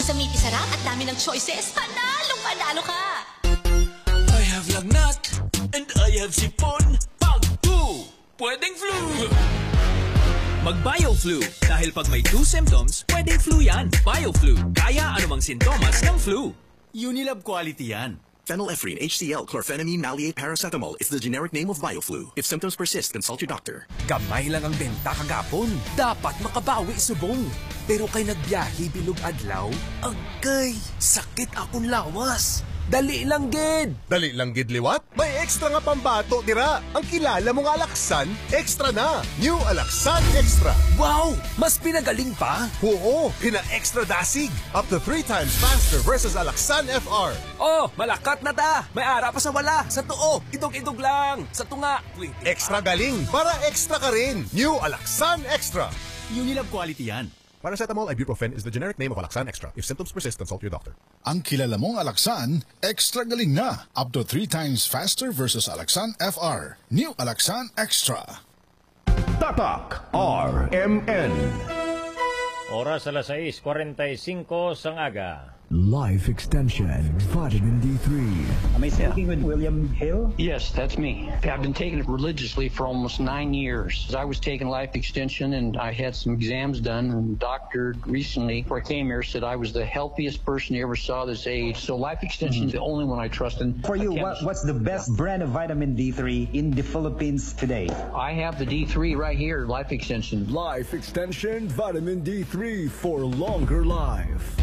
Sa Miti Sarap at dami ng choices, panalong-panalo ka! I have lagnat and I have sipon. Pag 2, pwedeng flu. Mag-BioFlu. Dahil pag may 2 symptoms, pwedeng flu yan. BioFlu. Kaya anumang sintomas ng flu. Unilab quality yan. Phenylephrine, HCl, chlorphenamine, maleate, paracetamol is the generic name of BioFlu. If symptoms persist, consult your doctor. Gamay lang ang benta kagapon. Dapat makabawi subong. Pero kay nagbiyahe bilog adlaw, agay, sakit akong lawas. Dali lang gid. Dali lang gid liwat? May extra nga pambato dira. Ang kilala mong Alaxan, extra na. New Alaxan Extra. Wow! Mas pinagaling pa? Oo, pina-extra dasig. Up to 3 times faster versus Alaxan FR. Oh, malakat na ta. May ara pa sa wala. Sa tuo, idog-idog lang. Sa tunga, Extra galing para extra ka rin. New Alaxan Extra. Unilab quality yan. Paracetamol ibuprofen is the generic name of Alaxan Extra. If symptoms persist, consult your doctor. Ang kilala mong Alaxan, extra galing na. Up to 3 times faster versus Alaxan FR. New Alaxan Extra. Tatak RMN. Oras alas 6:45 sa ngaga. Life Extension Vitamin D3. Am I speaking with William Hill? Yes, that's me. I've been taking it religiously for almost 9 years. I was taking Life Extension and I had some exams done, and the doctor recently, before I came here, said I was the healthiest person he ever saw this age. So Life Extension is the only one I trust. And for you, what's the best brand of vitamin D3 in the Philippines today? I have the D3 right here, Life Extension. Life Extension Vitamin D3 for longer life.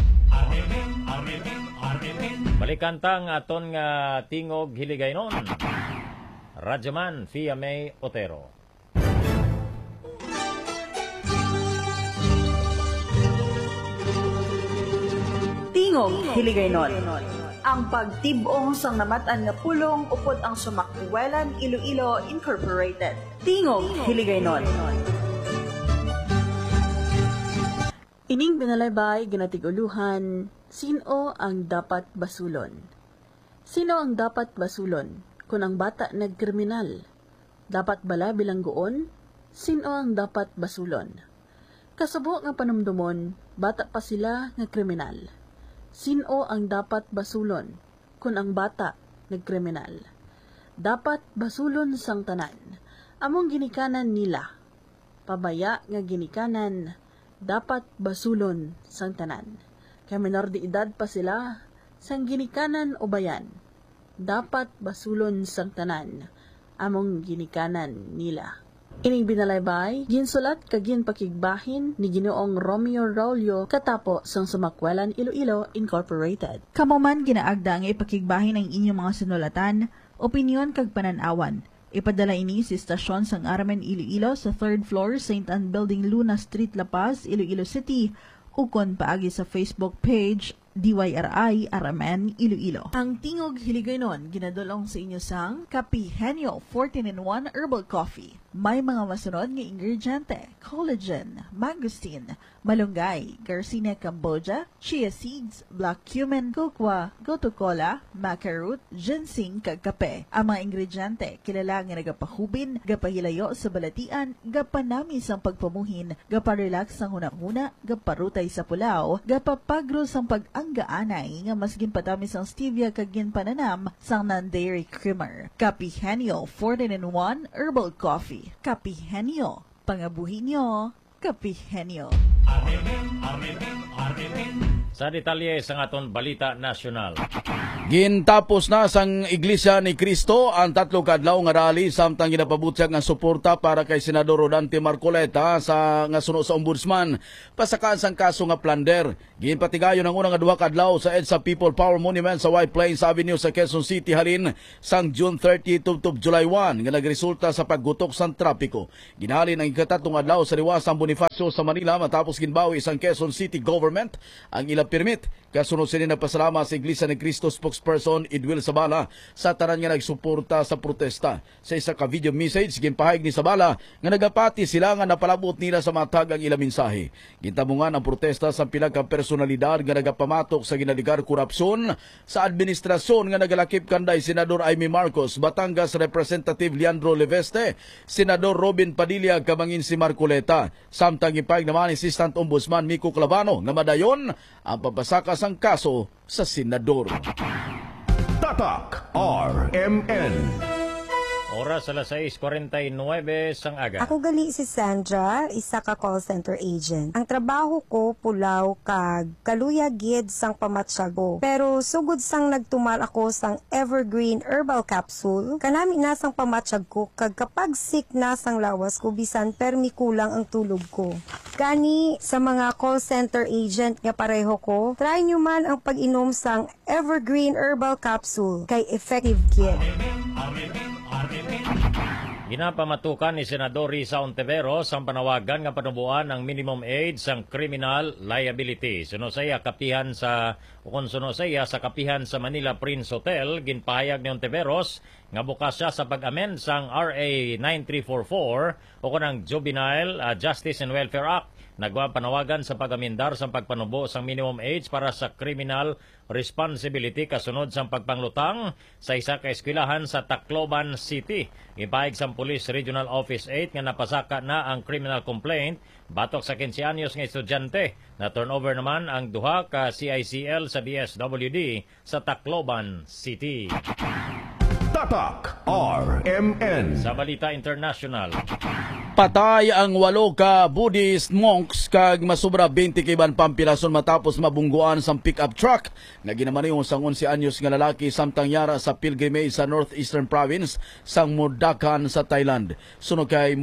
Balikantang aton nga tingog hiligaynon. Radyaman Fia May Otero. Tingog hiligaynon. Ang pagtibong sang namatan nga pulong upod ang Sumakbuwelan Iloilo Incorporated. Tingog hiligaynon. Ining binalaybay ginatiguluhan, sino ang dapat basulon? Sino ang dapat basulon? Kung ang bata nagkriminal, dapat bala bilanggoon? Sino ang dapat basulon? Kasabo nga panumdumon, bata pa sila nga kriminal. Sino ang dapat basulon? Kung ang bata nagkriminal, dapat basulon sang tanan. Among ginikanan nila, pabaya nga ginikanan, dapat basulon sang tanan. Kay menor de edad pa sila, sang ginikanan o bayan, dapat basulon sang tanan, among ginikanan nila. Ining binalaybay, ginsulat kagin pakigbahin ni Ginoong Romeo Raulio katapo sang Sumakbuwelan Iloilo Incorporated. Kamuman ginaagda nga ipakigbahin ang inyong mga sinulatan, opinyon kag pananawan. Ipadala ini si Estasyon sang Aramen Iloilo sa 3rd floor, St. Anne Building, Luna Street, La Paz, Iloilo City, ukon paagi sa Facebook page DYRI Aramen Iloilo. Ang tingog hiligaynon ginadulong sa inyo sang Kapihenyo 14-in-1 Herbal Coffee. May mga masunod nga ingrediente: collagen, mangosteen, malunggay, garcinia cambogia, chia seeds, black cumin, kokwa, gotu kola, maca root, ginseng kag kape. Ang mga ingrediente kilala nga nagapahubin, gapahilayo sa balatian, gapanami sang pagpamuhin, gaparelax sang hunahuna, gaparutay sa pulaw, gapapagro sang pag-anggaanay nga mas ginpadami sang stevia kag ginpananam sang non-dairy creamer. Kapihenyo 14-in-1 Herbal Coffee. Kapihenyo, pangabuhi nyo, Kapihenyo. Sa detalye sa aton balita nasyonal. Gintapos na sang Iglesia ni Cristo ang 3 kadlaw nga rally samtang ginapabutyag nga suporta para kay Senador Rodante Marcoleta sa nga suno sa ombudsman pasakaan sang kaso nga plunder. Ginpatigayon ang unang 2 kadlaw sa EDSA People Power Monument sa White Plains Avenue sa Quezon City halin sang June 30 to July 1 nga nagresulta sa paggutok sang trapiko. Ginhalin ang ikatatong adlaw sa liwasang Bonifacio sa Manila matapos ginbawi isang Quezon City government ang ilang permit Kasunod sini nagpasalamat sa Iglesia ni Cristo spokesperson Edwil Sabala sa tanan nga nagsuporta sa protesta. Sa isa ka video message ginpahayag ni Sabala nga nagapati sila nga napalabot nila sa matag ang ilang mensahe. Gintamungan ang protesta sa pila ka personalidad nga nagapamatok sa ginaligar korupsyon sa administrasyon nga nagalakip kanday Senador Amy Marcos, Batangas Representative Leandro Leveste, Senador Robin Padilla kamangin si Marcoleta. Samtang ipahayag naman ni Assistant Ombudsman Miko Clavano nga madayon ang papasakas ang kaso sa senador. Tatak RMN. Oras alas 6:49 sang aga. Ako gali si Sandra, isa ka call center agent. Ang trabaho ko pulaw kag kaluya gid sang pamatsyago. Pero sugod sang nagtumar ako sang Evergreen Herbal Capsule, kanami na sang pamatsyag ko kag kapag sick na sang lawas ko bisan permi kulang ang tulog ko. Gani sa mga call center agent nga pareho ko, try nyo man ang pag-inom sang Evergreen Herbal Capsule kay effective gid. Ginapamatukan ni Senador Risa Ontiveros ang panawagan nga panubuan ang minimum age sang criminal liability. Suno saya kapihan sa kapihan sa Manila Prince Hotel, ginpahayag ni Ontiveros nga bukas siya sa pag-amend sang RA 9344 o kunang Juvenile Justice and Welfare Act. Nagwa panawagan sa pag-amendar sa pagpanubo sang minimum age para sa criminal responsibility kasunod sa pagpanglutang sa isa ka eskwelahan sa Tacloban City. Ipahayag sa Police Regional Office 8 nga napasaka na ang criminal complaint batok sa 15 anyos nga estudyante. Na turnover naman ang duha ka CICL sa DSWD sa Tacloban City. Tatak RMN. Sa balita international. Patay ang 8 ka Buddhist monks kag masubra 20 kiban pampilason matapos mabungguan sa pick-up truck nga ginamanihong sang 11 anyos nga lalaki samtang yara sa pilgrimage sa Northeastern Province sang Mukdahan sa Thailand. Sunod kay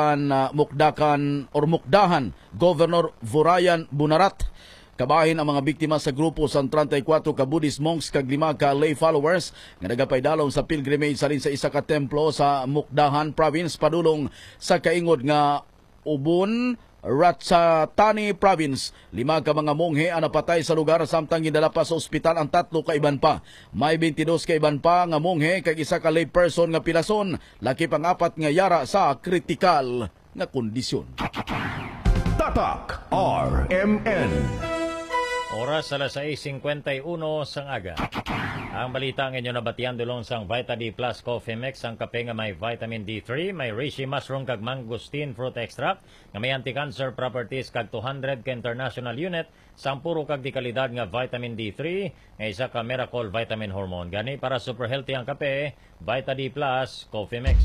Mukdahan Governor Vurayan Bunarat. Kabahin ang mga biktima sa grupo sa 34 ka Buddhist monks kag 5 ka lay followers nga nagapaydalong sa pilgrimage salin sa isa ka templo sa Mukdahan Province padulong sa kaingod nga Ubon Ratchathani Province. 5 ka mga monghe ang napatay sa lugar samtang gidala pa sa ospital ang 3 ka iban pa. May 22 ka iban pa nga monghe kag isa ka lay person nga pilason, laki pang 4 nga yara sa kritikal nga kondisyon. Tatak RMN. Oras alas 6:51 sang aga. Ang balita ng inyo nabatian dulong sang Vita D Plus Coffee Mix, ang kape nga may vitamin D3, may reishi mushroom kag mangosteen fruit extract, nga may anti-cancer properties kag 200 ka international unit, sang puro kag di kalidad nga vitamin D3, nga isa ka miracle vitamin hormone. Gani para super healthy ang kape, Vita D Plus Coffee Mix.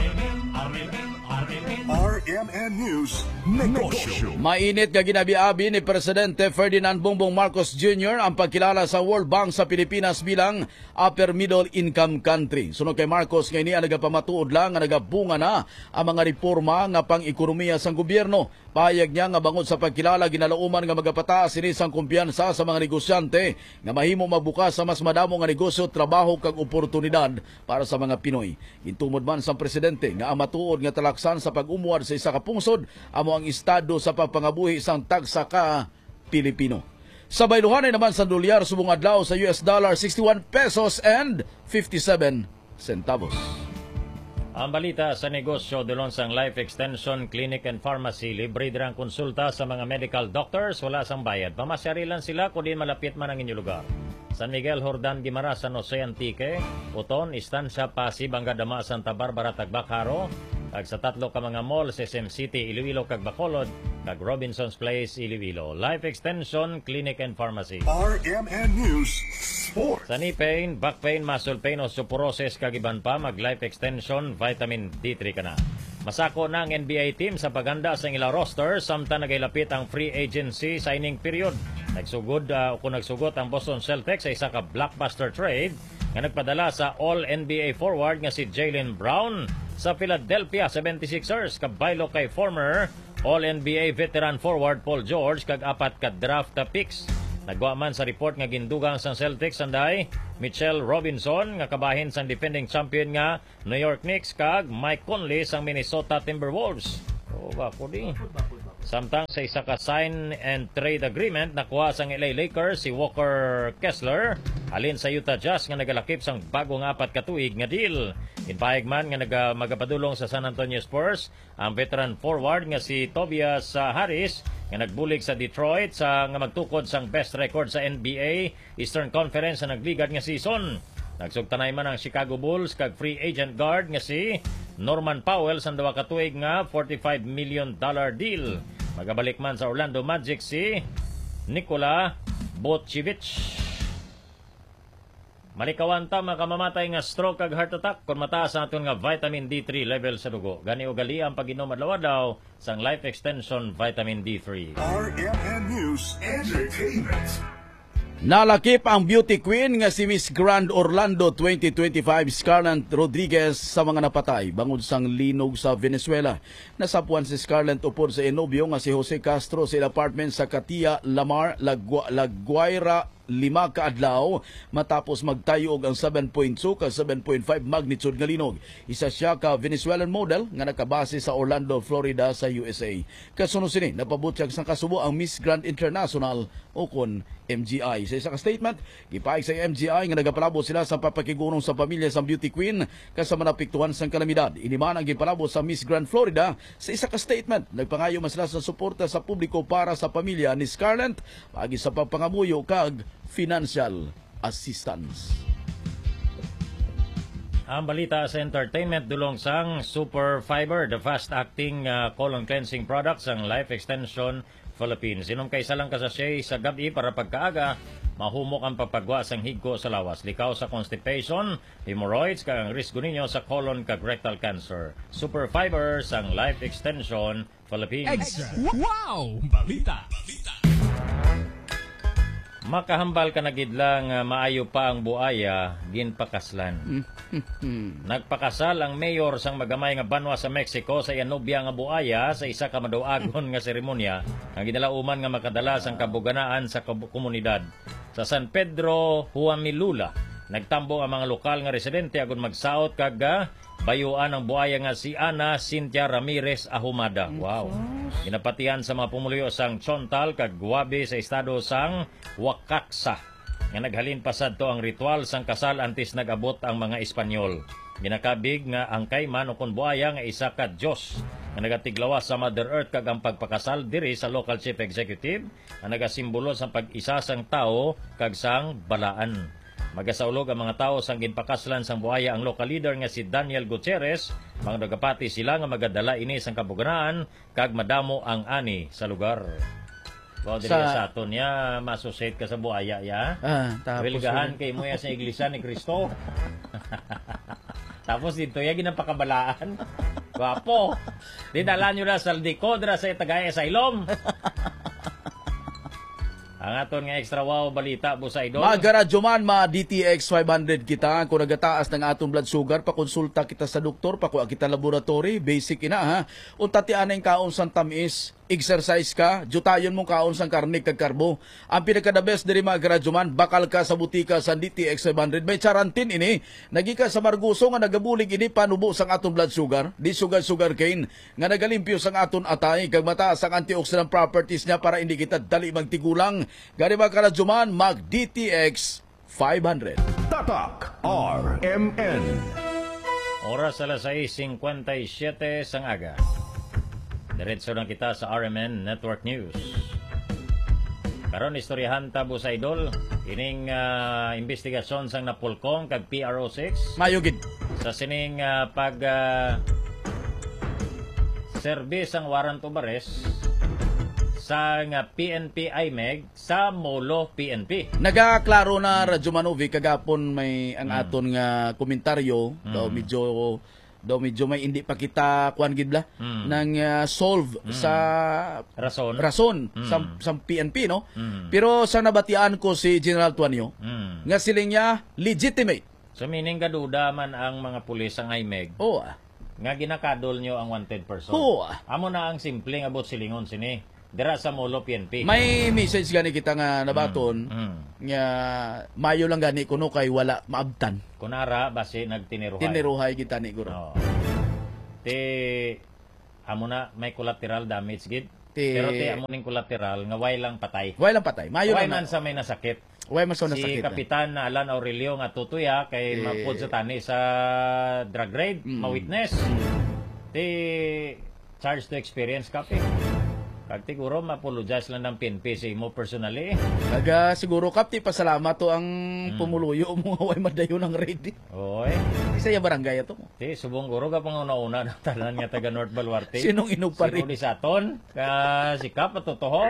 RMN News Negosyo. Mainit nga ginabi-abi ni Presidente Ferdinand Bongbong Marcos Jr. ang pagkilala sa World Bank sa Pilipinas bilang upper middle income country. Sunod kay Marcos nga ini nagapamatuod lang nga nagabunga na ang mga reforma nga pang-ekonomiya sang gobyerno. Payag niya nga bangod sa pagkilala ginalauman nga magapataas ini sang kumpiyansa sa mga negosyante nga mahimo magbukas sa mas madamo nga negosyo, trabaho kag oportunidad para sa mga Pinoy. Gintumod man sa presidente nga ang matuod nga talaksan sa pag-umuad sa isa ka pungsod amo ang estado sa pagpangabuhi sang tagsa ka Pilipino. Sa bayluhanay naman sa dolyar subong adlaw sa US dollar 61 pesos and 57 centavos. Ang balita sa negosyo dulong sang Life Extension Clinic and Pharmacy, libre dirang konsulta sa mga medical doctors, wala sang bayad. Pamasyari lang sila kung di malapit man ang inyong lugar. San Miguel, Jordan, Guimara, San Jose, Antique, Uton, Estancia, Pasig, Bangadama, Santa Barbara, Tagbacaro, kag sa 3 ka mga mall sa SM City, Iloilo, kag Bacolod, kag Robinson's Place, Iloilo. Life Extension Clinic and Pharmacy. RMN News Sport. Sa knee pain, back pain, muscle pain, osteoporosis, kag iban pa, mag Life Extension Vitamin D3 ka na. Masako na ang NBA team sa paganda sa ilang roster samtang nagailapit ang free agency signing period. Nagsugod ang Boston Celtics sa isa ka blockbuster trade nga nagpadala sa All-NBA forward nga si Jaylen Brown sa Philadelphia 76ers kabaylo kay former All-NBA veteran forward Paul George kag 4 ka draft picks. Nagwa man sa report nga gindugang sang Celtics sanday Mitchell Robinson nga kabahin sang defending champion nga New York Knicks kag Mike Conley sang Minnesota Timberwolves. O ba ko di. Samtang sa isa ka sign and trade agreement nakuha sang LA Lakers si Walker Kessler halin sa Utah Jazz nga nagalakip sang bagong 4 ka tuig nga deal. Inpahig man nga magapadulong sa San Antonio Spurs ang veteran forward nga si Tobias Harris nga nagbulig sa Detroit sa nga magtukod sang best record sa NBA Eastern Conference sa nagligad nga season. Nagsugtanay man ang Chicago Bulls kag free agent guard nga si Norman Powell sa 2 ka tuig nga $45 million deal. Magabalik man sa Orlando Magic si Nikola Vucevic. Malikawan ta makamamatay nga stroke kag heart attack kung mataas ang aton nga vitamin D3 level sa dugo. Gani o gali ang pag-inom adlaw-adlaw sang Life Extension Vitamin D3. RMN News Entertainment. Nalakip ang beauty queen nga si Miss Grand Orlando 2025 Scarlett Rodriguez sa mga napatay bangod sang linog sa Venezuela. Nasapuan si Scarlett upod sa inobyo nga si Jose Castro sa apartment sa Katia Lamar, La Guaira, 5 ka adlaw matapos magtayo og ang 7.2 ka 7.5 magnitude nga linog. Isa siya ka Venezuelan model nga nakabase sa Orlando, Florida sa USA. Kasunod sini napabutyag sang kasubo ang Miss Grand International o kon MGI. Sa isa ka statement, gipaig sa MGI nga nagapalabot sila sa papakigurong sa pamilya sa beauty queen kasama napiktuhan sang kalamidad. Iniman ang gipalabot sa Miss Grand Florida sa isa ka statement. Nagpangayo man sila sa suporta sa publiko para sa pamilya ni Scarlett pagi sa pagpangamuyo kag financial assistance. Ang balita sa entertainment dulong sang Super Fiber, the fast-acting colon cleansing product sang Life Extension Philippines. Inom kaysa lang kasasay sa gabi para pagkaaga, mahumok ang pagpagwa sang higko sa lawas. Likaw sa constipation, hemorrhoids, kag ang risgo ninyo sa colon kag rectal cancer. Super Fiber sang Life Extension Philippines. Extra! Wow! Balita! Makahambal ka na gid lang maayo pa ang buaya ginpakaslan. Nagpakasal ang mayor sang magamay nga banwa sa Mexico sa iyanobya nga buaya sa isa ka maduagon nga seremonya ang ginalauman nga makadala sang kabuganaan sa komunidad. Sa San Pedro, Huamilula, nagtambo ang mga lokal nga residente agon magsaot kag bayuan ang buaya nga si Ana Cynthia Ramirez Ahumada. Wow. Ginapatian sa mga pumuluyo sang Chontal kag Guabe sa estado sang Wakaksa. Nga naghalin pa sadto ang ritual sang kasal antes nagabot ang mga Espanyol. Ginakabig nga ang kayman o kon buaya nga isa ka Dios nga nagatiglawas sa Mother Earth kag ang pagpakasal diri sa local chief executive nga nagasimbolo sa pag-isa sang tao kag sang balaan. Magasaulog ang mga tao sang ginpakaslan sang buhaya ang local leader nga si Daniel Gutierrez. Mga nagapati sila nga magadala ini sang kabuganaan kag madamo ang ani sa lugar. Wow, dili sa aton ya ma-associate ka sa buhaya ya. Tapos wilgahan kay mo ya sa iglesia ni Cristo. Tapos dito ya ginapakabalaan. Guwapo. Dinala nyo na sa Dikodra sa Tagay Asylum. Ang aton nga extra wow balita busa idol. Magaradyo man DTX 500 kita kung nagataas ng atong blood sugar, pakonsulta kita sa doktor, pakuha kita laboratory, basic ina ha. Unta ti anay kaon sang tamis, exercise ka, jutayon mong kaon sang karne kag karbo. Ang pinaka the best diri magaradyo man, bakal ka sa butika sa DTX 500 may charantin ini. Nagika sa Marguso nga nagabulig ini panubo sang atong blood sugar, di sugar cane nga nagalimpyo sang aton atay kag mataas ang antioxidant properties niya para hindi kita dali magtigulang. Gani ba karadyoman mag DTX 500. Tatak RMN. Oras alas 6:57 sang aga. Diretso na kita sa RMN Network News. Karon istoryahan ta busa idol ining investigasyon sang napulkong kag PRO6 mayugid sa sining pag service ang warrant of arrest sa PNP IMEG sa Molo PNP. Nagaklaro na Radyo Manovi kagapon may ang aton nga komentaryo daw medyo may hindi pa kita kuan gidla nang solve sa rason sa PNP no. Pero sa nabatian ko si General Tuanyo nga siling niya legitimate. So meaning gaduda man ang mga pulis ang IMEG. Oo. Nga ginakadol nyo ang wanted person. Oo. Amo na ang simpleng abot silingon sini. Dira sa Molo PNP. May message gani kita nga nabaton nga mayo lang gani kuno kay wala maabtan. Kunara base nagtiniruhay. Tiniruhay kita ni guro. Amo na may collateral damage gid. Pero ti amuning collateral nga way lang patay. Way lang patay. Mayo way na man sa may nasakit. Way man sa si nasakit. Kapitan na Alan Aurelio nga tutuya kay mapud sa tani sa drug raid, ma-witness. Ti charge to experience copy. Kag siguro ma-apologize lang ng PNP sa imo personally. Naga siguro kapti pasalamat to ang pumuluyo mo way madayo ng raid. Oy. Isa ya barangay ato. Ti subong guro ka pang una-una ng tanan nga taga North Baluarte. Sinong inugpari? Si Saton ka sikap patutoho.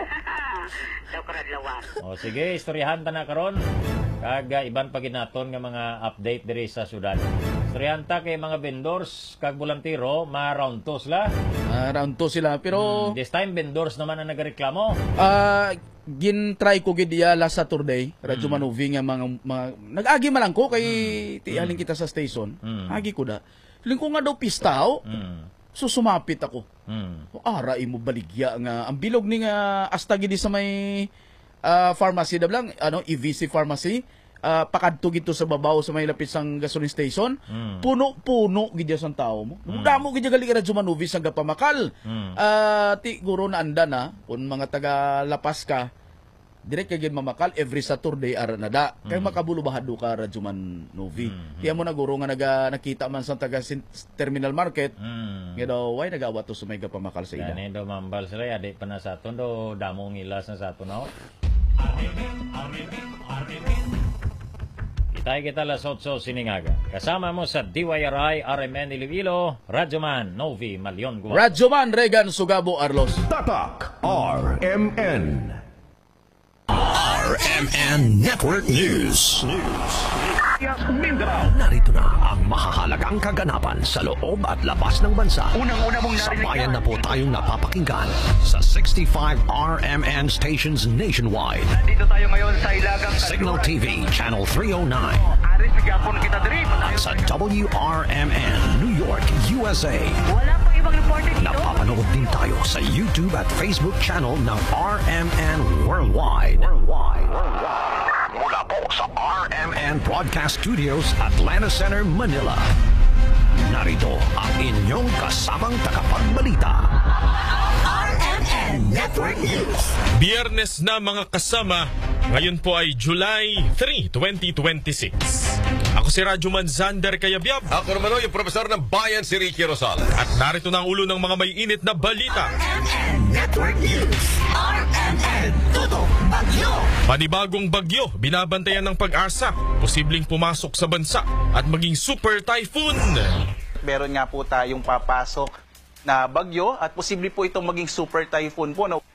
O sige, istoryahan ta na karon. Kag iban pa ginaton nga mga update diri sa syudad. Istoryahan ta kay mga vendors kag volantero, ma-round 2 sila. Round 2 sila pero this time vendors naman ang nagareklamo. Gin-try ko gid iya last Saturday, radyo manuvi nga mga nag-agi man lang ko kay tihalin kita sa station. Agi ko da. Hiling ko nga daw pistaw. So sumapit ako. Ara imo baligya nga ang bilog ni nga asta gid sa may pharmacy da lang, EVC pharmacy. Pakadto gito sa babaw sa may lapit sang gasoline station. Puno-puno gid sang tao mo. Damo gid gali ka radyo manuvi sang gapamakal. Ti guro na anda na kun mga taga lapas ka. Direk kay gid mamakal every Saturday ara nada. Kay makabulo bahado ka radyo man novi. Tiya mo na guro nga nakita man sa taga terminal market. Nga daw why nagawa to sa may gapamakal sa ila. Gani daw mambal sila adi pa na sa aton do damong ilas na sa aton na. Itay kita las 8 siningaga. Kasama mo sa DYRI RMN Iloilo, Radyoman Novi Malion Guam. Radyoman Regan Sugabo Arlos. Tatak RMN. RMN Network News. Narito na ang mahahalagang kaganapan sa loob at labas ng bansa. Unang-una mong narinig. Sabayan na po tayong napapakinggan sa 65 RMN stations nationwide. Nandito tayo ngayon sa Ilagang Signal TV Channel 309. Aris gapon kita diri. At sa WRMN New York, USA. Wala pang ibang reporter dito. Napapanood din tayo sa YouTube at Facebook channel ng RMN Worldwide. Mula po sa RMN Broadcast Studios, Atlanta Center, Manila. Narito ang inyong kasamang tagapagbalita. RMN Network News. Biyernes na mga kasama, ngayon po ay July 3, 2026. Ako si Radyoman Zander Cayabyab. Ako naman yung profesor ng bayan si Ricky Rosal. At narito na ang ulo ng mga may init na balita. RMN Network News. RMN Tutok Bagyo. Panibagong bagyo, binabantayan ng Pag-asa. Posibleng pumasok sa bansa at maging super typhoon. Meron nga po tayong papasok na bagyo at posible po itong maging super typhoon po. No?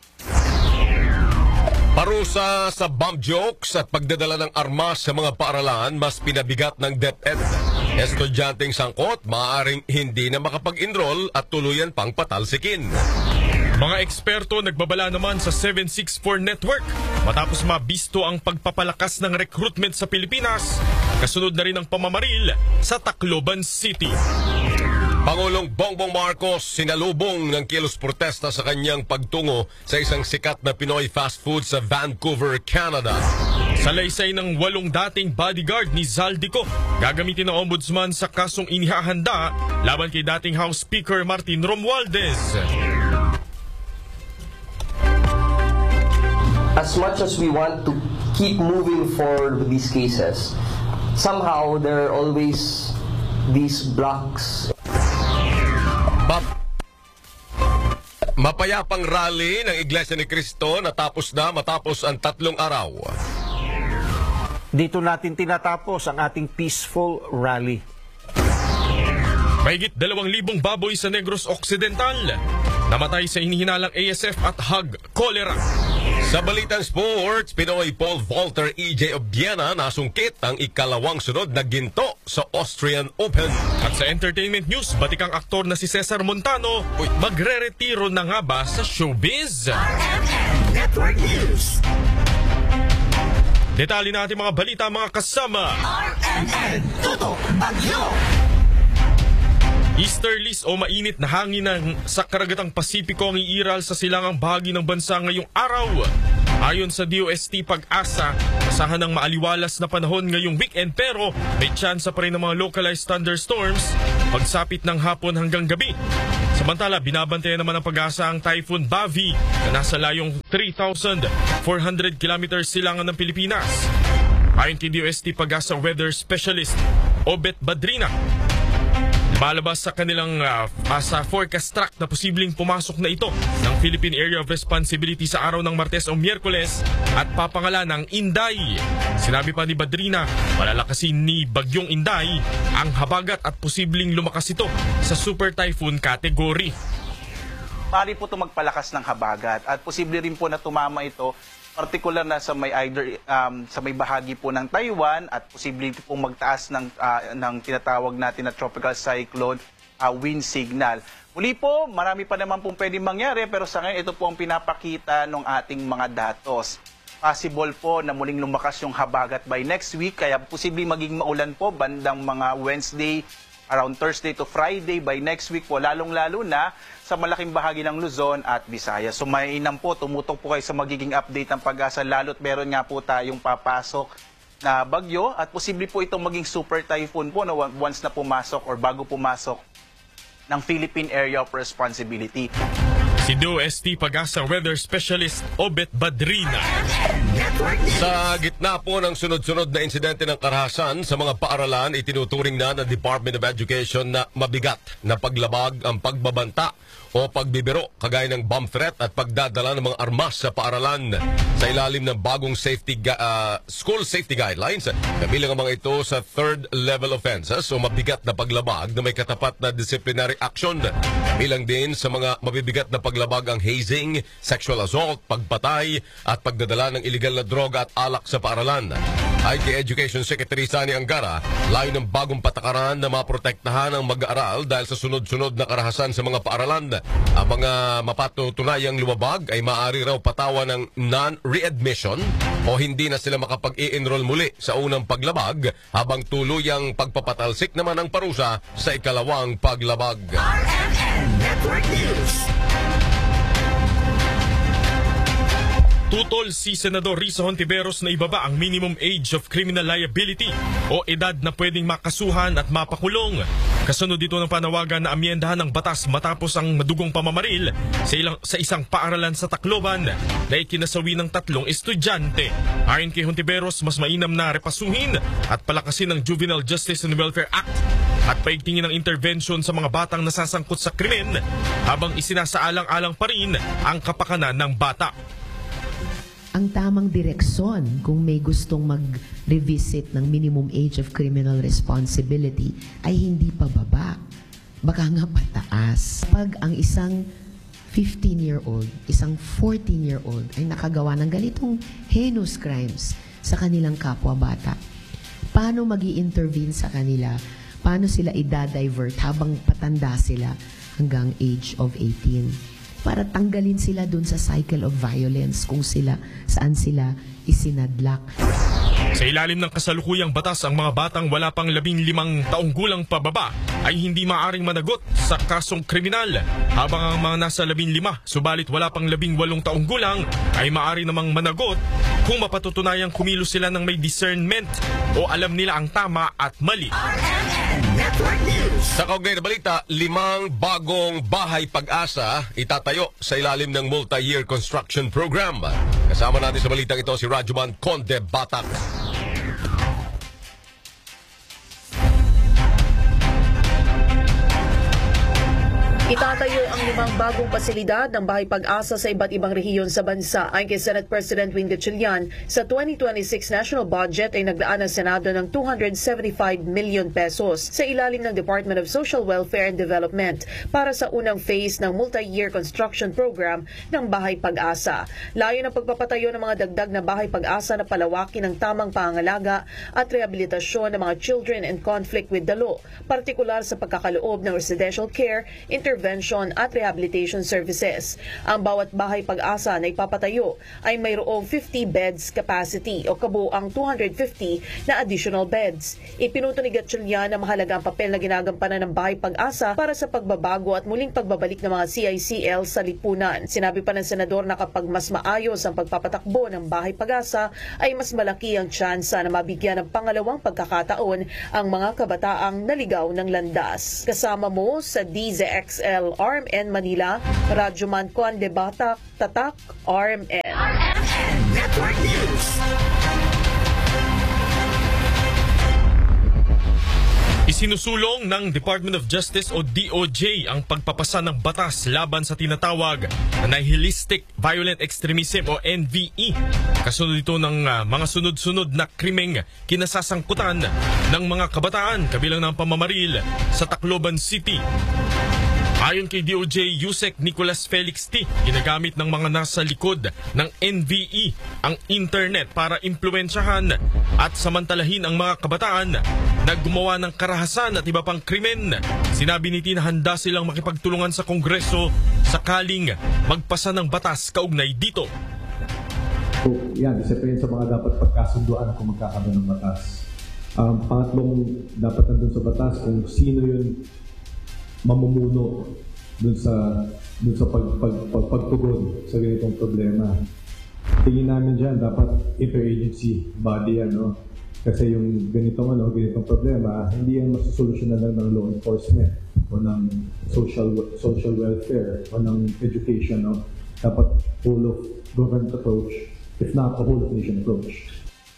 Parusa sa bomb jokes at pagdadala ng armas sa mga paaralan mas pinabigat ng DepEd. Estudyanteng sangkot, maaaring hindi na makapag-enroll at tuluyan pang patalsikin. Mga eksperto nagbabala naman sa 764 Network matapos mabisto ang pagpapalakas ng recruitment sa Pilipinas. Kasunod na rin ang pamamaril sa Tacloban City. Pangulong Bongbong Marcos sinalubong ng kilos protesta sa kanyang pagtungo sa isang sikat na Pinoy fast food sa Vancouver, Canada. Salaysay ng 8 dating bodyguard ni Zaldico, gagamitin ng ombudsman sa kasong inihahanda laban kay dating House Speaker Martin Romualdez. As much as we want to keep moving forward with these cases, somehow there are always these blocks. Mapayapang rally ng Iglesia ni Cristo natapos na matapos ang 3 araw. Dito natin tinatapos ang ating peaceful rally. Mahigit 2,000 baboy sa Negros Occidental namatay sa hinihinalang ASF at hog cholera. Sa balitang sports, Pinoy pole vaulter EJ Obiena nasungkit ang ikalawang sunod na ginto sa Austrian Open. At sa entertainment news, batikang aktor na si Cesar Montano magre-retiro na nga ba sa showbiz? RMN Network News. Detalye natin mga balita mga kasama. RMN Tutok Bagyo. Easterlies o mainit na hangin sa karagatang Pasipiko ang iiral sa silangang bahagi ng bansa ngayong araw. Ayon sa DOST Pag-asa, asahan ng maaliwalas na panahon ngayong weekend pero may tsansa pa rin ng mga localized thunderstorms pagsapit ng hapon hanggang gabi. Samantala, binabantayan naman ng Pag-asa ang Typhoon Bavi na nasa layong 3,400 kilometers silangan ng Pilipinas. Ayon kay DOST Pag-asa Weather Specialist Obet Badrina, malabas sa kanilang sa forecast track na posibleng pumasok na ito ng Philippine Area of Responsibility sa araw ng Martes o Miyerkules at papangalan ng Inday. Sinabi pa ni Badrina, malalakasin ni Bagyong Inday ang habagat at posibleng lumakas ito sa Super Typhoon category. Pari po ito magpalakas ng habagat at posible rin po na tumama ito particular na sa may sa may bahagi po ng Taiwan at posibleng po magtaas ng tinatawag natin na tropical cyclone wind signal. Muli po, marami pa naman pong pwedeng mangyari pero sa ngayon ito po ang pinapakita ng ating mga datos. Possible po na muling lumakas yung habagat by next week kaya posibleng maging maulan po bandang mga Wednesday, around Thursday to Friday by next week po, lalong-lalo na sa malaking bahagi ng Luzon at Visayas. So mainam po, tumutok po kayo sa magiging update ng Pag-asa, lalo't meron nga po tayong papasok na bagyo at posible po itong maging super typhoon po na once na pumasok or bago pumasok ng Philippine Area of Responsibility. Si DOST Pag-asa Weather Specialist Obet Badrina. Sa gitna po ng sunod-sunod na insidente ng karahasan sa mga paaralan, itinuturing na ng Department of Education na mabigat na paglabag ang pagbabanta o pagbibiro kagaya ng bomb threat at pagdadala ng mga armas sa paaralan sa ilalim ng bagong school safety guidelines. Kabilang ang mga ito sa third level offenses o mabigat na paglabag na may katapat na disciplinary action. Kabilang din sa mga mabibigat na paglabag ang hazing, sexual assault, pagpatay at pagdadala ng illegal na droga at alak sa paaralan. Ay kay Education Secretary Sani Angara, layo ng bagong patakaran na maprotektahan ang mag-aaral dahil sa sunod-sunod na karahasan sa mga paaralan. Ang mga mapatutunayang lumabag ay maaari raw patawan ng non-readmission o hindi na sila makapag-i-enroll muli sa unang paglabag habang tuluyang pagpapatalsik naman ang parusa sa ikalawang paglabag. RMN Network News. Tutol si Senador Risa Hontiveros na ibaba ang minimum age of criminal liability o edad na pwedeng makasuhan at mapakulong. Kasunod dito ng panawagan na amyendahan ng batas matapos ang madugong pamamaril sa isang paaralan sa Tacloban na ikinasawi ng 3 estudyante. Ayon kay Hontiveros, mas mainam na repasuhin at palakasin ang Juvenile Justice and Welfare Act at paigtingin ang intervention sa mga batang nasasangkot sa krimen habang isinasaalang-alang pa rin ang kapakanan ng bata. Ang tamang direksyon kung may gustong mag-revisit ng minimum age of criminal responsibility ay hindi pababa. Baka nga pataas. Pag ang isang 15-year-old, isang 14-year-old ay nakagawa ng ganitong heinous crimes sa kanilang kapwa-bata, paano magi-intervene sa kanila? Paano sila i-divert habang patanda sila hanggang age of 18? Para tanggalin sila dun sa cycle of violence kung saan sila isinadlak. Sa ilalim ng kasalukuyang batas, ang mga batang wala pang 15 taong gulang pababa ay hindi maaring managot sa kasong kriminal, habang ang mga nasa 15 subalit wala pang 18 taong gulang ay maaari namang managot kung mapatutunayang kumilos sila ng may discernment o alam nila ang tama at mali. Sa kaugnay na balita, 5 bagong bahay Pag-asa itatayo sa ilalim ng multi-year construction program. Kasama natin sa balitang ito si Rajuman Conde Batak. Itatayo ang 5 bagong pasilidad ng Bahay Pag-asa sa iba't ibang rehiyon sa bansa. Ayon kay Senate President Wing Gatchalian, sa 2026 national budget ay naglaan ang Senado ng 275 million pesos sa ilalim ng Department of Social Welfare and Development para sa unang phase ng multi-year construction program ng Bahay Pag-asa. Layo ng pagpapatayo ng mga dagdag na Bahay Pag-asa na palawakin ng tamang pangangalaga at rehabilitasyon ng mga children in conflict with the law, partikular sa pagkakaloob ng residential care, intervention at rehabilitation services. Ang bawat Bahay Pag-asa na ipapatayo ay mayroong 50 beds capacity o kabuang 250 na additional beds. Ipinuto ni Gatchalian na mahalaga ang papel na ginagampanan ng Bahay Pag-asa para sa pagbabago at muling pagbabalik ng mga CICL sa lipunan. Sinabi pa ng senador na kapag mas maayos ang pagpapatakbo ng Bahay Pag-asa ay mas malaki ang tsansa na mabigyan ng pangalawang pagkakataon ang mga kabataang naligaw ng landas. Kasama mo sa DZXL DZXL RMN Manila, Radyo Man Kuan de Batak, Tatak RMN. Network News. Isinusulong ng Department of Justice o DOJ ang pagpapasa ng batas laban sa tinatawag na nihilistic violent extremism o NVE. Kasunod ito ng mga sunod-sunod na krimeng kinasasangkutan ng mga kabataan kabilang ng pamamaril sa Tacloban City. Ayon kay DOJ Yusek Nicolas Felix T, ginagamit ng mga nasa likod ng NVE ang internet para impluwensyahan at samantalahin ang mga kabataan na gumawa ng karahasan at iba pang krimen. Sinabi ni T na handa silang makipagtulungan sa Kongreso sakaling magpasa ng batas kaugnay dito. So, yan, isa pa yun sa mga dapat pagkasunduan kung magkakaroon ng batas. Pangatlong dapat nandun sa batas kung sino yun mamumuno dun sa pagtugon sa ganitong problema. Tingin namin dyan, dapat interagency body yan, no? Kasi yung ganitong problema, hindi yan masusolusyonan lang ng law enforcement o ng social welfare o ng education, no? Dapat whole of government approach, if not a whole of nation approach.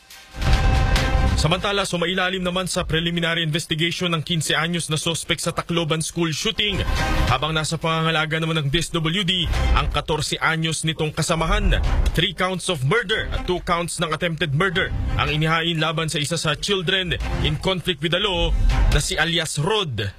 Samantala, sumailalim naman sa preliminary investigation ng 15 anyos na suspect sa Tacloban school shooting. Habang nasa pangangalaga naman ng DSWD ang 14 anyos nitong kasamahan. 3 counts of murder at 2 counts ng attempted murder ang inihain laban sa isa sa children in conflict with the law na si alias Rod.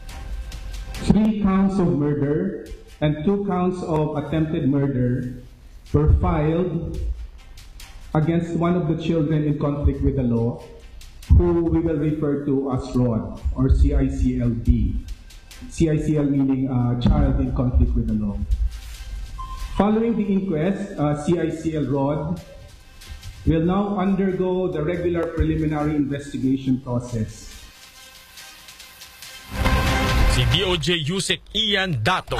3 counts of murder and 2 counts of attempted murder were filed against one of the children in conflict with the law, who we will refer to as ROD or CICLD. CICL meaning child in conflict with the law. Following the inquest, CICL ROD will now undergo the regular preliminary investigation process. Si DOJ Yusek Ian Dato.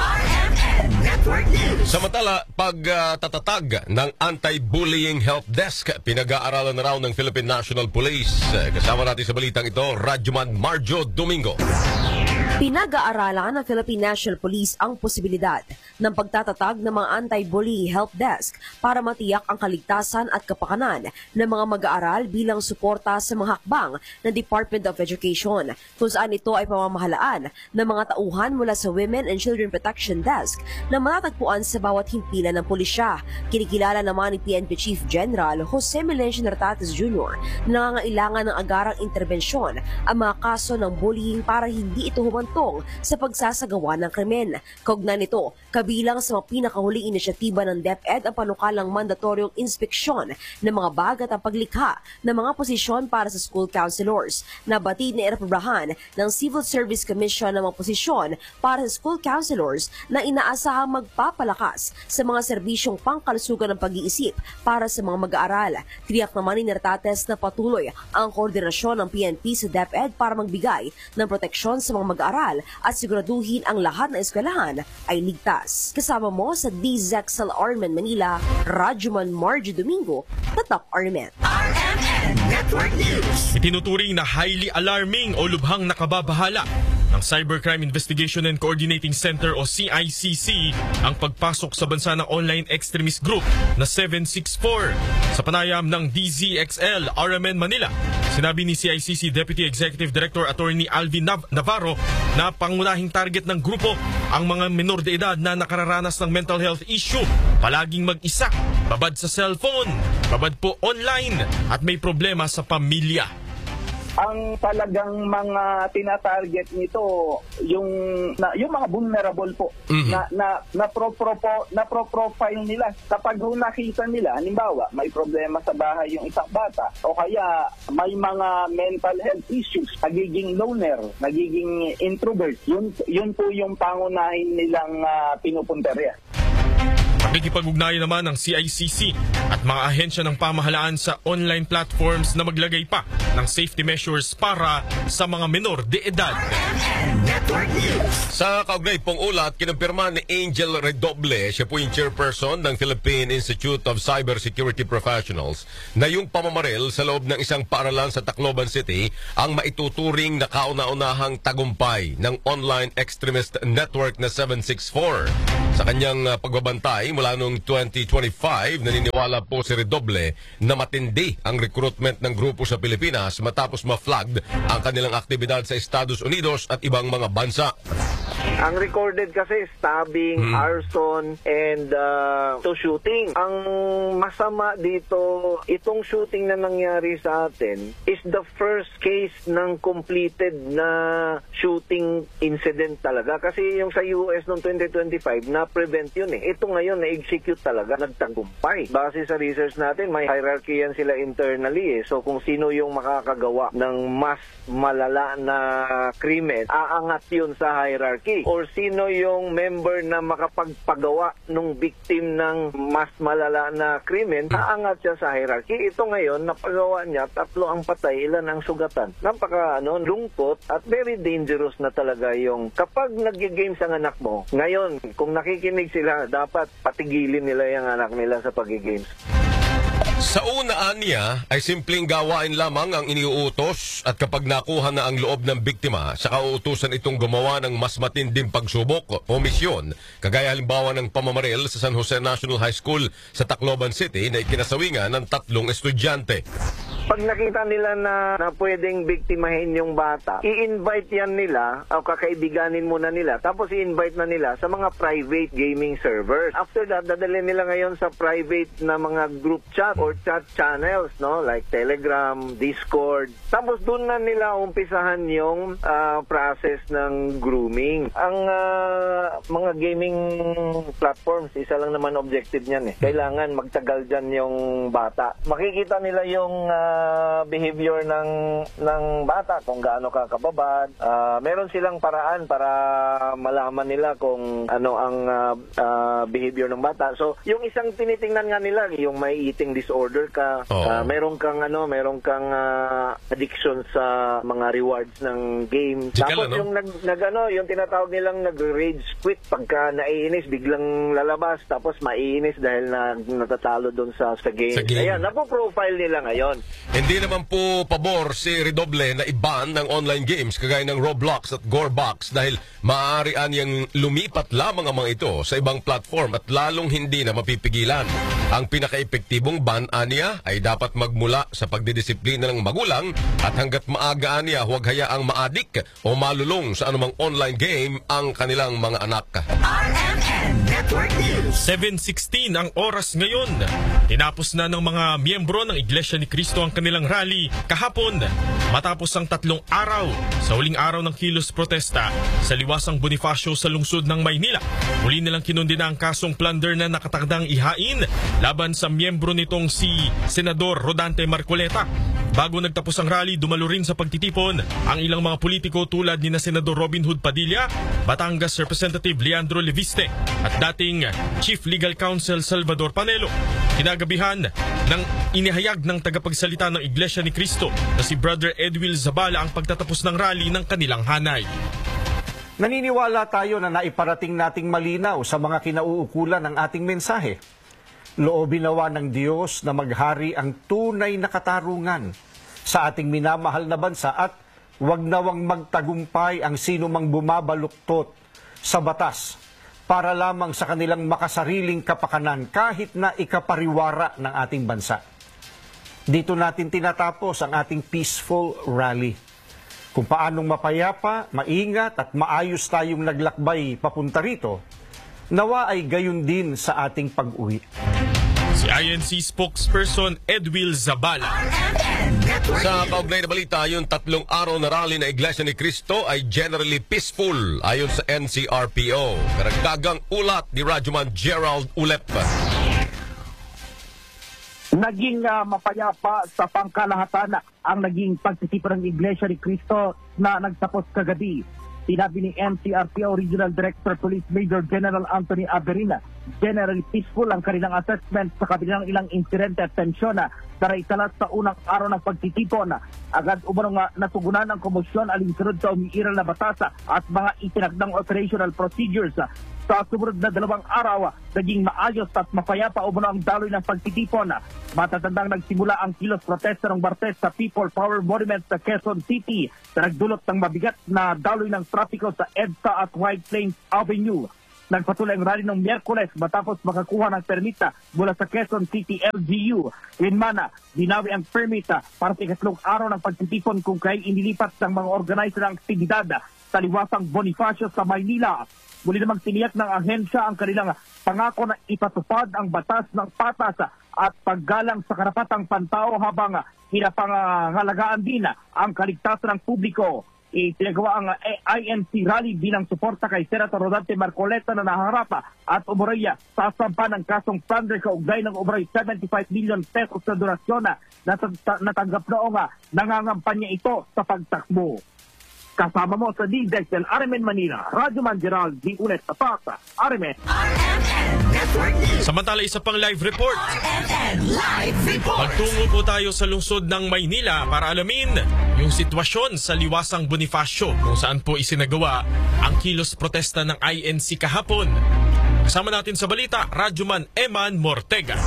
Samantala, pagtatatag ng Anti-Bullying Help Desk, pinag-aaralan na raw ng Philippine National Police. Kasama natin sa balitang ito, Radyoman Marjo Domingo. Pinag-aaralan ng Philippine National Police ang posibilidad ng pagtatatag ng mga anti-bullying help desk para matiyak ang kaligtasan at kapakanan ng mga mag-aaral bilang suporta sa mga hakbang ng Department of Education, kung saan ito ay pamamahalaan ng mga tauhan mula sa Women and Children Protection Desk na matatagpuan sa bawat himpilan ng pulisya. Kinikilala naman ni PNP Chief General Jose Melencio Nartates Jr. na nangangailangan ng agarang interbensyon ang mga kaso ng bullying para hindi ito humantong sa pagsasagawa ng krimen. Kaugnay nito, kabilang sa mga pinakahuling inisyatiba ng DepEd ang panukalang mandatoryong inspeksyon ng mga bag at ang paglikha ng mga posisyon para sa school counselors. Nabatid na inaprobahan ng Civil Service Commission ng mga posisyon para sa school counselors na inaasahang magpapalakas sa mga serbisyong pangkalusugan ng pag-iisip para sa mga mag-aaral. Tiyak naman ni Nartates na patuloy ang koordinasyon ng PNP sa DepEd para magbigay ng proteksyon sa mga mag-aaral at siguraduhin ang lahat ng eskwelahan ay ligtas. Kasama mo sa DZXL RMN Manila, Radyoman Marjo Domingo, Tatak RMN. Network News. Itinuturing na highly alarming o lubhang nakababahala ng Cybercrime Investigation and Coordinating Center o CICC ang pagpasok sa bansa ng online extremist group na 764 sa panayam ng DZXL RMN Manila. Sinabi ni CICC Deputy Executive Director Attorney Alvin Navarro na pangunahing target ng grupo ang mga menor de edad na nakararanas ng mental health issue, palaging mag-isa, babad sa cellphone, babad po online at may problema sa pamilya. Ang talagang mga tinatarget nito yung mga vulnerable po na pro-profile nila. Kapag nakita nila, halimbawa, may problema sa bahay yung isang bata o kaya may mga mental health issues, nagiging loner, nagiging introvert, yun po yung pangunahin nilang pinupunterya. Nakikipag-ugnayan naman ng CICC at mga ahensya ng pamahalaan sa online platforms na maglagay pa ng safety measures para sa mga menor de edad. Sa kaugnay pong ulat, kinumpirma ni Angel Redoble, siya po yung chairperson ng Philippine Institute of Cybersecurity Professionals, na yung pamamaril sa loob ng isang paaralan sa Tacloban City ang maituturing na kauna-unahang tagumpay ng online extremist network na 764. Sa kanyang pagbabantay mula noong 2025, naniniwala po si Redoble na matindi ang recruitment ng grupo sa Pilipinas matapos ma-flagged ang kanilang aktibidad sa Estados Unidos at ibang mga bansa. Ang recorded kasi stabbing, arson, and shooting. Ang masama dito, itong shooting na nangyari sa atin is the first case ng completed na shooting incident talaga. Kasi yung sa US noong 2025, na-prevent yun eh. Ito ngayon, na-execute talaga, nagtagumpay. Base sa research natin, may hierarchy yan sila internally eh. So kung sino yung makakagawa ng mas malala na krimen, aangat yun sa hierarchy. Or sino yung member na makapagpagawa ng victim ng mas malala na krimen, aangat siya sa hierarchy. Ito ngayon, napagawa niya, 3 ang patay, ilan ang sugatan. Napaka lungkot at very dangerous na talaga yung kapag nag-games ang anak mo. Ngayon, kung nakikinig sila, dapat patigilin nila yung anak nila sa pag-games. Sa unaan niya ay simpleng gawain lamang ang iniuutos at kapag nakuha na ang loob ng biktima, saka uutusan itong gumawa ng mas matinding pagsubok o misyon, kagaya halimbawa ng pamamaril sa San Jose National High School sa Tacloban City na ikinasawingan ng 3 estudyante. Pag nakita nila na pwedeng biktimahin yung bata, i-invite yan nila o kakaibiganin muna nila, tapos i-invite na nila sa mga private gaming servers. After that, dadalhin nila ngayon sa private na mga group chat or chat channels, no, like Telegram, Discord. Tapos doon na nila umpisahan yung process ng grooming. Ang mga gaming platforms, isa lang naman objective niyan eh. Kailangan magtagal dyan yung bata. Makikita nila yung behavior ng bata, kung gaano ka kababad. Meron silang paraan para malaman nila kung ano ang behavior ng bata. So, yung isang tinitingnan nga nila, yung may eating disorder ka, meron kang addiction sa mga rewards ng game. Tapos yung yung tinatawag nilang nag-rage quit pagka naiinis, biglang lalabas, tapos maiinis dahil natatalo doon sa game. Ayan, napo-profile nila ngayon. Hindi naman po pabor si Redoble na i-ban ng online games kagaya ng Roblox at Gorebox dahil maaari niyang lumipat lamang ang mga ito sa ibang platform at lalong hindi na mapipigilan. Ang pinaka-epektibong ban niya ay dapat magmula sa pagdidisiplina ng magulang at hanggat maaga niya huwag hayaang maadik o malulong sa anumang online game ang kanilang mga anak. RMN Network News. 7:16 ang oras ngayon. Tinapos na ng mga miyembro ng Iglesia ni Cristo ang kanilang rally kahapon matapos ang 3 araw. Sa huling araw ng kilos protesta sa liwasang Bonifacio sa lungsod ng Maynila, muli nilang kinundina ang kasong plunder na nakatakdang ihain laban sa miyembro nitong si Senador Rodante Marcoleta. Bago nagtapos ang rally, dumalo rin sa pagtitipon ang ilang mga politiko tulad ni na Senador Robin Hood Padilla, Batangas Representative Leandro Leviste at dating Chief Legal Counsel Salvador Panelo. Kinagabihan ng inihayag ng tagapagsalita ng Iglesia ni Cristo na si Brother Edwil Zabala ang pagtatapos ng rally ng kanilang hanay. Naniniwala tayo na naiparating nating malinaw sa mga kinauukulan ng ating mensahe. Loobin nawa ng Diyos na maghari ang tunay na katarungan sa ating minamahal na bansa at wag nawang magtagumpay ang sino mang bumabaluktot sa batas para lamang sa kanilang makasariling kapakanan kahit na ikapariwara ng ating bansa. Dito natin tinatapos ang ating peaceful rally. Kung paanong mapayapa, maingat at maayos tayong naglakbay papunta rito, nawa ay gayon din sa ating pag-uwi. Si INC spokesperson Edwil Zabala. Sa kaugnay na balita, yung 3 araw na rally na Iglesia ni Cristo ay generally peaceful ayon sa NCRPO. Karagdagang ulat ni Rajuman Gerald Ulep. Naging mapayapa sa pangkalahatan ang naging pagtitipon ng Iglesia ni Cristo na nagtapos kagabi. Sinabi ni NCRPO Regional Director Police Major General Anthony Aberina, generally peaceful ang kanilang assessment sa kabila ng ilang insidente at tensyon Karaisalat sa unang araw ng pagtitipon, agad umano nga natugunan ang komosyon alinsunod sa umiiral na batas at mga itinakdang operational procedures. Sa sumunod na 2 araw, naging maayos at mapayapa umano ang daloy ng pagtitipon. Matatandang nagsimula ang kilos protesta ng Martes sa People Power Monument sa Quezon City na nagdulot ng mabigat na daloy ng trapiko sa EDSA at White Plains Avenue. Nagpatuloy ang rally ng Miyerkules matapos makakuha ng permita mula sa Quezon City LGU. Winmana, binawi ang permita para sa 3 araw ng pagtitipon kung kaya inilipat ng mga organizer ng aktibidad sa liwasang Bonifacio sa Maynila. Muli namang tiniyak ng ahensya ang kanilang pangako na ipatupad ang batas ng patas at paggalang sa karapatang pantao habang pinapangalagaan din ang kaligtasan ng publiko. Itinagawa ang INC rally bilang suporta kay Senator Rodante Marcoleta na naharap at umuraya sa sampa ng kasong plunder kaugnay ng umuray 75 million pesos na donasyon na natanggap noong nangangampanya ito sa pagtakbo. Kasama mo sa DZEX ng RMN Manila, Radyo Man Gerald, di ulit tapak, RMN. Samantala, isa pang live report. Magtungo po tayo sa lungsod ng Maynila para alamin yung sitwasyon sa liwasang Bonifacio kung saan po isinagawa ang kilos protesta ng INC kahapon. Kasama natin sa balita, Radyoman Eman Mortega.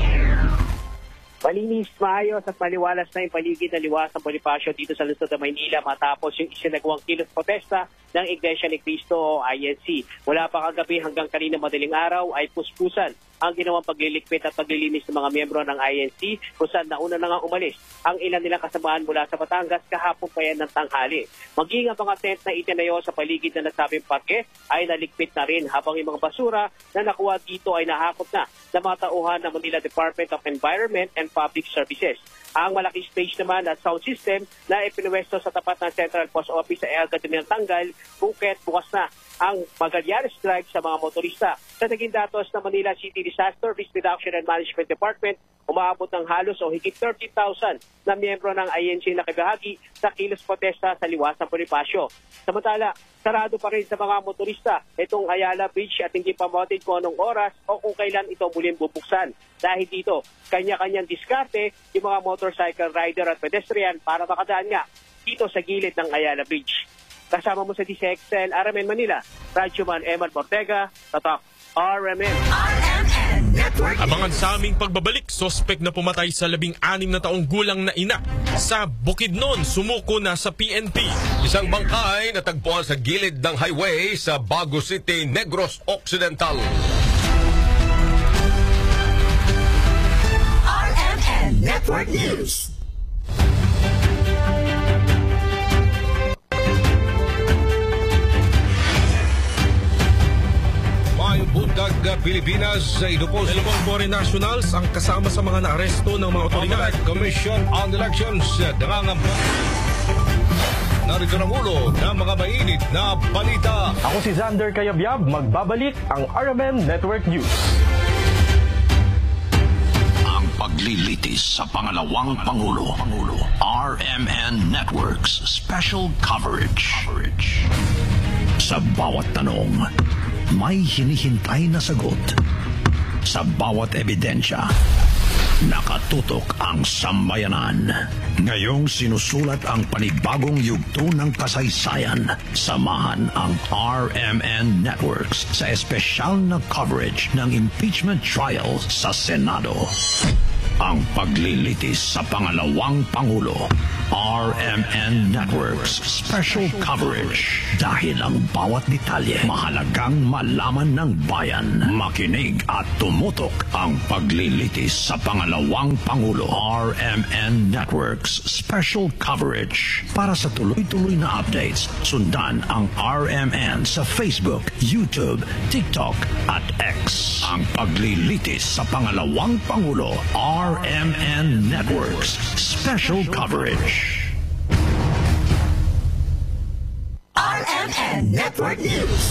Malinis, maayos at maliwalas na yung paligid na liwasang Bonifacio dito sa lungsod ng Maynila matapos yung isinagawang kilos protesta ng Iglesia ni Cristo o INC. Mula pa kagabi hanggang kanina madaling araw ay puspusan ang ginawang pagliligpit at paglilinis ng mga miyembro ng INC kung saan nauna na nga umalis ang ilan nilang kasamaan mula sa Batangas kahapon pa yan ng tanghali. Maging ang mga tent na itinayo sa paligid na nasabing parke ay naligpit na rin habang yung mga basura na nakuha dito ay nahakot na ng mga tauhan ng Manila Department of Environment and Public Services. Ang malaking stage naman at sound system na ipinuwesto sa tapat ng Central Post Office sa Elga tinatanggal kung kaya't bukas na ang Magallanes Drive sa mga motorista. Sa naging datos ng Manila City Disaster Risk Reduction and Management Department, umaabot ng halos o higit 30,000 na miyembro ng INC na kabahagi sa kilos protesta sa liwasang Bonifacio. Samantala, sarado pa rin sa mga motorista itong Ayala Bridge at hindi pa matin kung anong oras o kung kailan ito muling bubuksan. Dahil dito, kanya-kanyang diskarte yung mga motorcycle rider at pedestrian para makadaan nga dito sa gilid ng Ayala Bridge. Kasama mo sa DZXL, RMN Manila, Radyoman Eman Mortega, Tatak, RMN. Abangan sa aming pagbabalik, sospek na pumatay sa 16 na taong gulang na ina sa Bukidnon, sumuko na sa PNP. Isang bangkay natagpuan sa gilid ng highway sa Bago City, Negros Occidental. RMN Network News. Bundag Pilipinas sa idupos. Dalawang foreign nationals ang kasama sa mga naaresto ng mga otoridad. Commission on Elections nangangamba. Narito ang ulo ng mga mainit na balita. Ako si Xander Kayabyab, magbabalik ang RMN Network News. Ang paglilitis sa pangalawang Pangulo. RMN Network's special coverage. Sa bawat tanong, may hinihintay na sagot. Sa bawat ebidensya, nakatutok ang sambayanan. Ngayong sinusulat ang panibagong yugto ng kasaysayan. Samahan ang RMN Networks sa espesyal na coverage ng impeachment trial sa Senado. Ang paglilitis sa pangalawang Pangulo. RMN Networks special coverage. Dahil ang bawat detalye mahalagang malaman ng bayan. Makinig at tumutok ang paglilitis sa pangalawang Pangulo. RMN Networks special coverage. Para sa tuloy-tuloy na updates, sundan ang RMN sa Facebook, YouTube, TikTok at X. Ang paglilitis sa pangalawang Pangulo. RMN Networks special coverage. RMN Network News.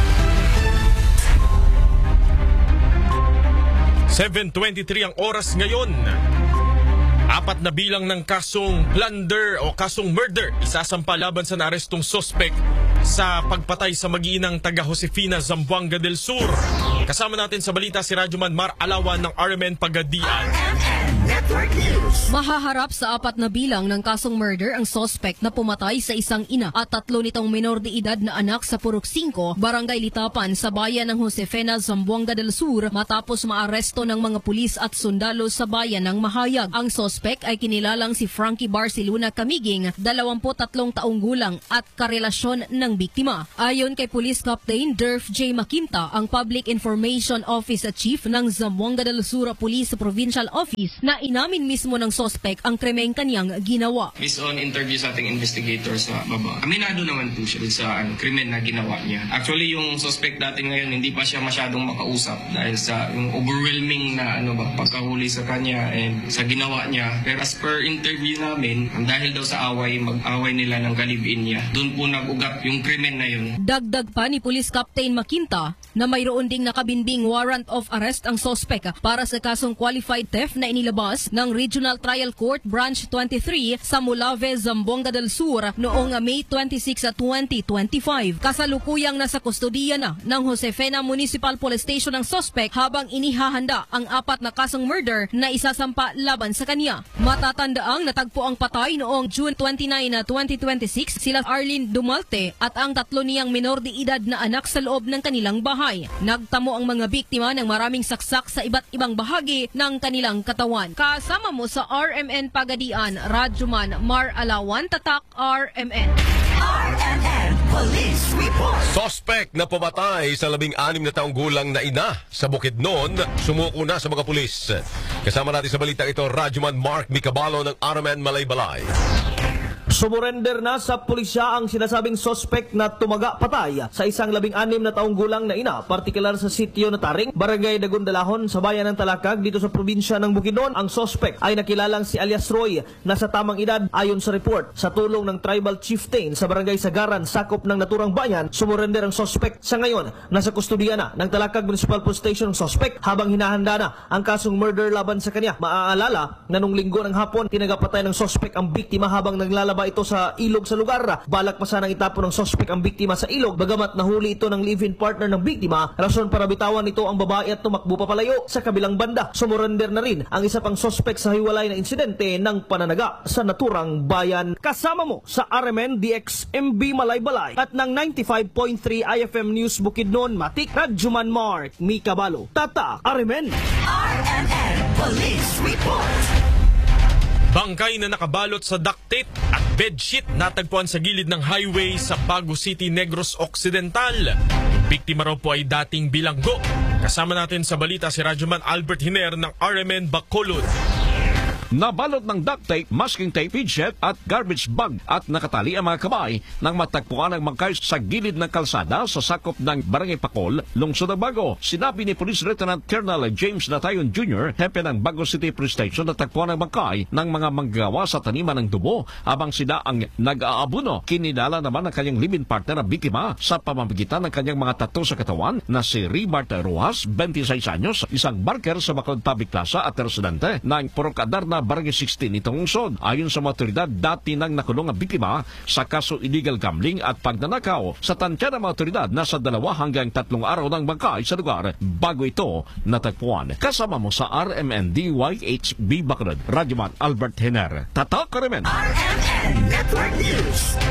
7:23 ang oras ngayon. 4 na bilang ng kasong plunder o kasong murder isasampa laban sa naarestong sospek sa pagpatay sa mag-iinang taga Josefina, Zamboanga del Sur. Kasama natin sa balita si Radyoman Mar Alawan ng RMN Pagadian. Network News. Mahaharap sa 4 na bilang ng kasong murder ang suspect na pumatay sa isang ina at 3 nitong menor de edad na anak sa Purok 5, Barangay Litapan sa bayan ng Josefina, Zamboanga del Sur matapos maaresto ng mga pulis at sundalo sa bayan ng Mahayag. Ang suspect ay kinilalang si Frankie Barcelona Camiging, 23 taong gulang at karelasyon ng biktima. Ayon kay Police Captain Derf J. Makinta, ang Public Information Office Chief ng Zamboanga del Sur Police Provincial Office, na inamin mismo ng suspect ang krimeng kanyang ginawa. Based on interview sa ating investigator sa baba, aminado naman po siya sa krimen na ginawa niya. Actually, yung suspect dati ngayon, hindi pa siya masyadong makausap dahil sa yung overwhelming na pagkahuli sa kanya and sa ginawa niya. Pero as per interview namin, dahil daw sa mag-away nila ng kalibin niya, doon po nag-ugat yung krimen na yun. Dagdag pa ni Police Captain Makinta na mayroon ding nakabinding warrant of arrest ang suspect para sa kasong qualified theft na inilabas ng Regional Trial Court Branch 23 sa Mulave, Zamboanga del Sur noong May 26, 2025. Kasalukuyang nasa kustodiya na ng Josefina Municipal Police Station ang suspect habang inihahanda ang 4 na kasong murder na isasampa laban sa kanya. Matatandaang natagpo ang patay noong June 29, 2026 sila Arlene Dumalte at ang 3 niyang menor de edad na anak sa loob ng kanilang bahay. Nagtamo ang mga biktima ng maraming saksak sa iba't ibang bahagi ng kanilang katawan. Kasama mo sa RMN Pagadian, Radyoman Mar Alawan, Tatak RMN. RMN Police Report. Suspect na pumatay sa 16 na taong gulang na ina sa Bukidnon, sumuko na sa mga pulis. Kasama natin sa balita ito, Radyoman Mark Micabalo ng RMN Malaybalay. Sumurender na sa pulisya ang sinasabing suspect na tumaga-patay sa isang 16 na taong gulang na ina, partikular sa sitio na Taring, Barangay Dagundalahon sa bayan ng Talakag dito sa probinsya ng Bukidnon. Ang suspect ay nakilalang si alias Roy na sa tamang edad ayon sa report. Sa tulong ng tribal chieftain sa Barangay Sagaran, sakop ng naturang bayan, sumurender ang suspect. Sa ngayon, nasa kustodiya na ng Talakag Municipal Police Station ang suspect habang hinahanda na ang kasong murder laban sa kanya. Maaalala na nung linggo ng hapon, tinagapatay ng suspect ang biktima habang naglalaba ito sa ilog sa lugar. Balak pa sanang itapon ng suspect ang biktima sa ilog, bagamat nahuli ito ng live-in partner ng biktima, rason para bitawan ito ang babae at tumakbo papalayo. Sa kabilang banda, sumurender na rin ang isa pang suspect sa hiwalay na insidente ng pananaga sa naturang bayan. Kasama mo sa RMN DXMB Malaybalay at ng 95.3 IFM News Bukidnon, Matik, Radyoman Mark Micabalo, Tata, RMN. RMN Police Report. Bangkay na nakabalot sa duct tape at bedsheet natagpuan sa gilid ng highway sa Bago City, Negros Occidental. Yung biktima raw po ay dating bilanggo. Kasama natin sa balita si Radyoman Albert Hiner ng RMN Bacolod. Nabalot ng duct tape, masking tape, bedsheet at garbage bag at nakatali ang mga kamay nang matagpuan ang bangkay sa gilid ng kalsada sa sakop ng Barangay Pacol, Lungsod ng Bago. Sinabi ni Police Lieutenant Colonel James Natayon Jr., hepe ng Bago City Police Station, na tagpuan ang bangkay ng mga manggagawa sa taniman ng dubo habang sila ang nag-aabuno. Kinilala naman ang kanyang live-in partner na biktima sa pamamagitan ng kanyang mga tattoo sa katawan na si Ribart Rojas, 26 anyos, isang barker sa Bacolod Public Plaza at residente ng Purokadar na Barangay 16 itong lungsod. Ayon sa mga otoridad, dati nang nakulong ang biktima sa kaso illegal gambling at pagnanakaw. Sa tansya ng mga otoridad, nasa 2 hanggang 3 araw ng bangkay sa lugar bago ito natagpuan. Kasama mo sa RMN DYHB Bacolod, Radyoman Albert Hiner, Tatak RMN. RMN Network News.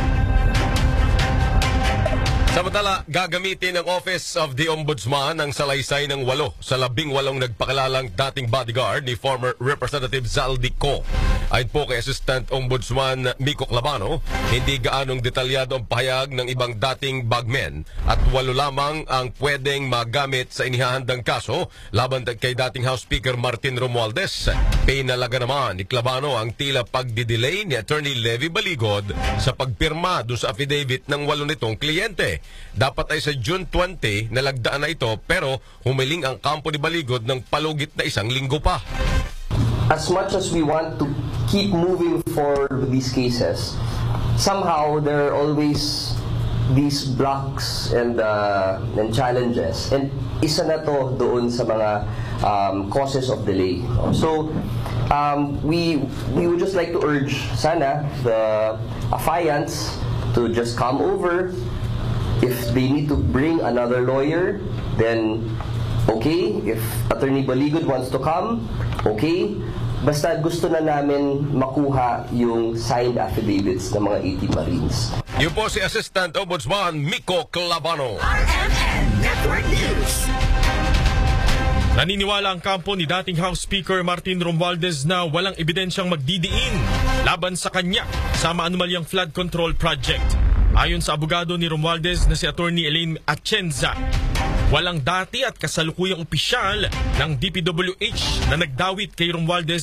Samantala, gagamitin ng Office of the Ombudsman ang salaysay ng 8 sa 18 nagpakilalang dating bodyguard ni former Representative Zaldi Co. Ayon po kay Assistant Ombudsman Miko Clavano, hindi gaanong detalyado ang pahayag ng ibang dating bagmen at 8 lamang ang pwedeng magamit sa inihahandang kaso laban kay dating House Speaker Martin Romualdez. Pinalaga naman ni Clavano ang tila pagdidelay ni Attorney Levy Baligod sa pagpirma doon sa affidavit ng 8 nitong kliyente. Dapat ay sa June 20 nalagdaan na ito, pero humiling ang kampo ni Baligod ng palugit na 1 linggo pa. As much as we want to keep moving forward with these cases, somehow there are always these blocks and challenges. And isa na to doon sa mga causes of delay. So we would just like to urge sana the affiants to just come over. If they need to bring another lawyer, then okay. If Attorney Baligod wants to come, okay. Basta gusto na namin makuha yung signed affidavits ng mga 80 Marines. Yun po si Assistant Ombudsman Miko Clavano. RMN Network News. Naniniwala ang kampo ni dating House Speaker Martin Romualdez na walang ebidensyang magdidiin laban sa kanya sa maanumalyang flood control project. Ayon sa abogado ni Romualdez na si Attorney Elaine Atienza, walang dati at kasalukuyang opisyal ng DPWH na nagdawit kay Romualdez